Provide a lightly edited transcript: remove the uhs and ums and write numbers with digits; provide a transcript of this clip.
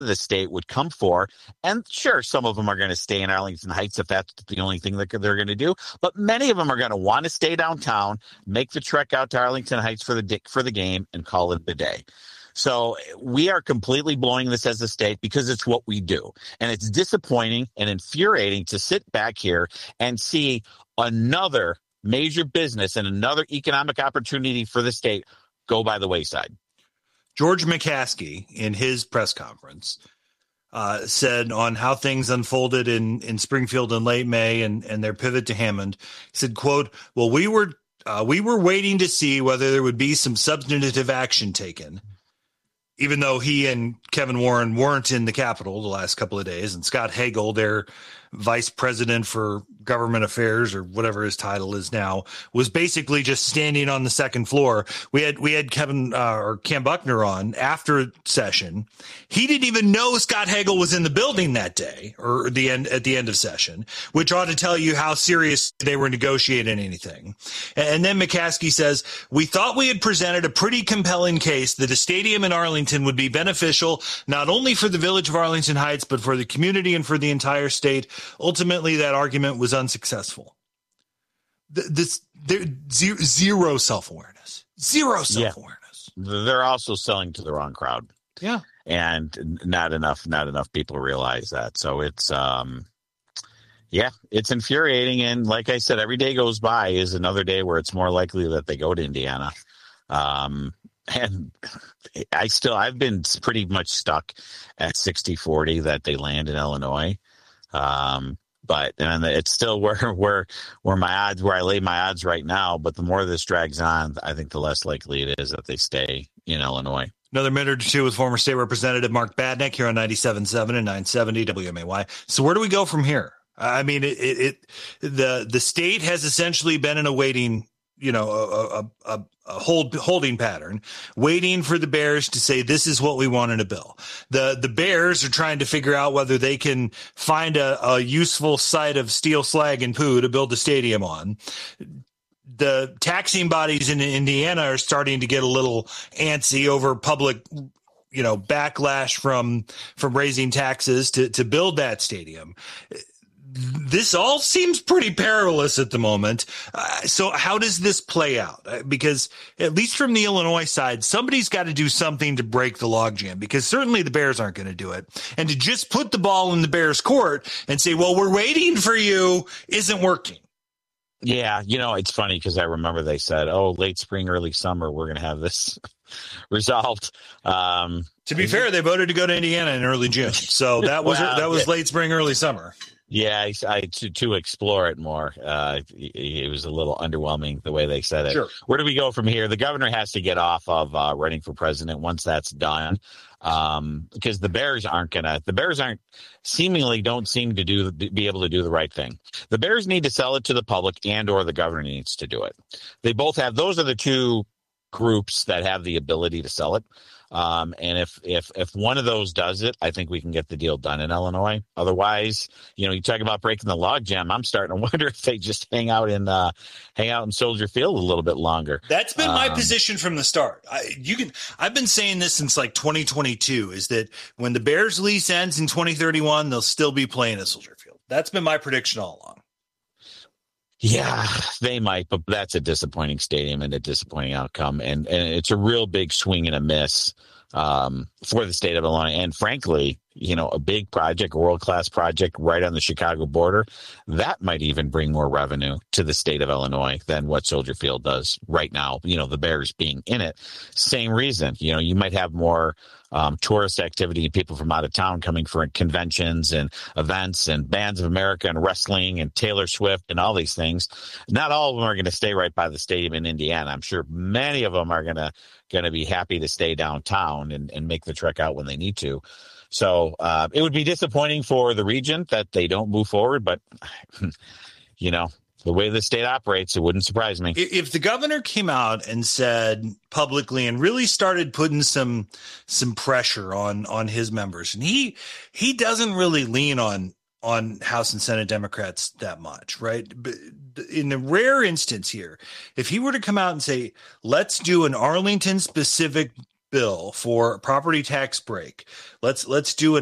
the state would come for. And sure, some of them are going to stay in Arlington Heights if that's the only thing that they're going to do. But many of them are going to want to stay downtown, make the trek out to Arlington Heights for the game, and call it a day. So we are completely blowing this as a state because it's what we do. And it's disappointing and infuriating to sit back here and see another major business and another economic opportunity for the state go by the wayside. George McCaskey, in his press conference, said on how things unfolded in Springfield in late May and their pivot to Hammond, he said, quote, well, we were waiting to see whether there would be some substantive action taken, even though he and Kevin Warren weren't in the Capitol the last couple of days, and Scott Hagel, their vice president for government affairs, or whatever his title is now, was basically just standing on the second floor. We had Cam Buckner on after session. He didn't even know Scott Hagel was in the building that day, or at the end of session, which ought to tell you how serious they were negotiating anything. And then McCaskey says, we thought we had presented a pretty compelling case that a stadium in Arlington would be beneficial not only for the village of Arlington Heights, but for the community and for the entire state. Ultimately, that argument was unsuccessful. Zero self-awareness. Zero self-awareness. Yeah. They're also selling to the wrong crowd. Yeah. And not enough people realize that. So it's it's infuriating. And like I said, every day goes by is another day where it's more likely that they go to Indiana. And I've been pretty much stuck at 60-40 that they land in Illinois. But it's still where I lay my odds right now. But the more this drags on, I think the less likely it is that they stay in Illinois. Another minute or two with former state representative Mark Badnick here on 97.7 and 970 WMAY. So where do we go from here? I mean, the state has essentially been in a waiting, a holding pattern, waiting for the Bears to say, this is what we want in a bill. The Bears are trying to figure out whether they can find a useful site of steel slag and poo to build a stadium on. The taxing bodies in Indiana are starting to get a little antsy over public, backlash from raising taxes to build that stadium. This all seems pretty perilous at the moment. So how does this play out? Because at least from the Illinois side, somebody's got to do something to break the logjam, because certainly the Bears aren't going to do it. And to just put the ball in the Bears' court and say, well, we're waiting for you, isn't working. Yeah, it's funny because I remember they said, late spring, early summer, we're going to have this resolved. To be fair, they voted to go to Indiana in early June. So that was late spring, early summer. Yeah, to explore it more. It was a little underwhelming the way they said it. Sure. Where do we go from here? The governor has to get off of running for president once that's done, because the Bears seemingly don't seem to be able to do the right thing. The Bears need to sell it to the public, or the governor needs to do it. They both have. Those are the two groups that have the ability to sell it. And if one of those does it, I think we can get the deal done in Illinois. Otherwise, you talk about breaking the logjam. I'm starting to wonder if they just hang out in Soldier Field a little bit longer. That's been my position from the start. I've been saying this since 2022, is that when the Bears lease ends in 2031, they'll still be playing at Soldier Field. That's been my prediction all along. Yeah, they might, but that's a disappointing stadium and a disappointing outcome. And it's a real big swing and a miss for the state of Illinois. And frankly, a big project, a world-class project right on the Chicago border, that might even bring more revenue to the state of Illinois than what Soldier Field does right now. The Bears being in it. Same reason, you might have more tourist activity and people from out of town coming for conventions and events and Bands of America and wrestling and Taylor Swift and all these things. Not all of them are going to stay right by the stadium in Indiana. I'm sure many of them are going to be happy to stay downtown and make the trek out when they need to. So it would be disappointing for the region that they don't move forward, but the way the state operates, it wouldn't surprise me. If the governor came out and said publicly and really started putting some pressure on his members, and he doesn't really lean on House and Senate Democrats that much, right? But in the rare instance here, if he were to come out and say, let's do an Arlington specific bill for property tax break. Let's do